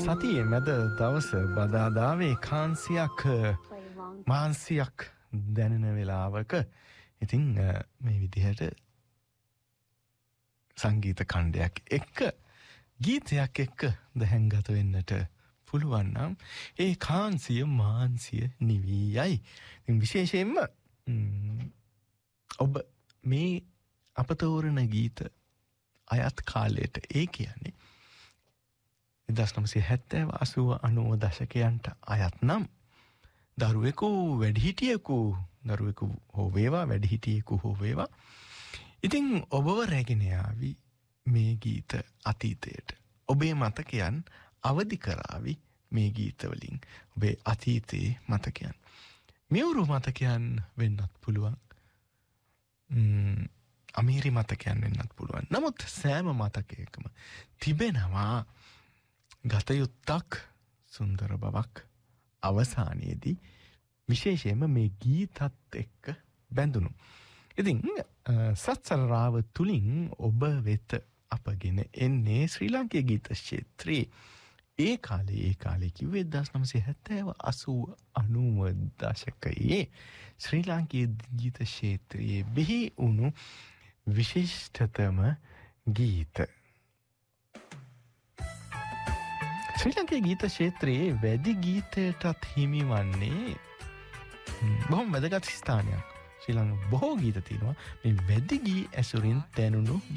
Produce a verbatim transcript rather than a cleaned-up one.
සතියේ මැද දවස බදාදාවේ කාන්සියක් මාන්සියක් දැනෙන වෙලාවක ඉතින් මේ විදිහට සංගීත ඛණ්ඩයක් එක්ක ගීතයක් එක්ක දැහැන්ගත වෙන්නට පුළුවන් නම් ඒ කාන්සිය මාන්සිය නිවියයි. ඉතින් විශේෂයෙන්ම ඔබ මේ අපතෝරන ගීත අයත් කාලයට ඒ කියන්නේ එක්දහස් නවසිය හැත්තෑ අසූව අනූව දශකයන්ට අයත් නම් දරුවෙකු වැඩිහිටියෙකු දරුවෙකු හෝ වේවා වැඩිහිටියෙකු හෝ වේවා ඉතින් ඔබව රැගෙන යාවි මේ ගීත අතීතයට. ඔබේ මතකයන් අවදි කරાવી මේ ගීතවලින්. ඔබේ අතීතයේ මතකයන් මියුරු මතකයන් වෙන්නත් පුළුවන්. අමීරි මතකයන් වෙන්නත් පුළුවන්. නමුත් සෑම මතකයකම තිබෙනවා ගතයුත්තක් සුන්දර බවක් අවසානයේදී විශේෂයෙන්ම මේ ගීතත් එක්ක බැඳුණු. ඉතින් සත්සරාව තුලින් ඔබ වෙත අපගෙන එන්නේ ශ්‍රී ලාංකේය ගීත ක්ෂේත්‍රයේ ඒ කාලේ ඒ කාලේ කිව්වේ එක්දහස් නවසිය හැත්තෑ අසූව අනූව දශකයේ ශ්‍රී ලාංකේය ගීත ක්ෂේත්‍රයේ බිහි වුණු විශිෂ්ටතම ගීත. ශ්‍රී ලාංකේය ගීත ක්ෂේත්‍රයේ වැදි ගීතයටත් හිමි වන්නේ බොහොම වැදගත් ස්ථානයක්. ශ්‍රී ලංකාවේ බොහෝ ගීත තියෙනවා මේ වැදි ගී ඇසුරින් තැනුණු